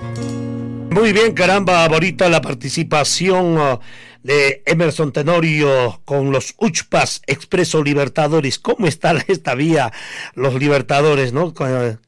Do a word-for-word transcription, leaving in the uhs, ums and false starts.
Muy bien, caramba, ahorita la participación uh, de Emerson Tenorio con los Uchpas Expreso Libertadores. ¿Cómo está esta vía, los Libertadores, no?